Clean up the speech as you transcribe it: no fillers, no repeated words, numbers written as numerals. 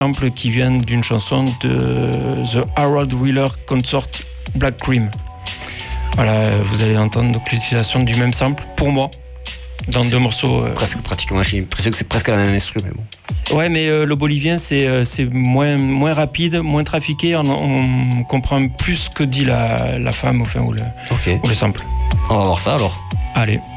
sample qui vient d'une chanson de The Harold Wheeler Consort Black Cream. Voilà, vous allez entendre donc l'utilisation du même sample pour moi dans deux morceaux. Pratiquement, j'ai l'impression que c'est presque la même instru, mais bon. Ouais, mais le bolivien c'est moins rapide, moins trafiqué. On comprend plus ce que dit la femme, enfin ou le sample. On va voir ça alors. Allez.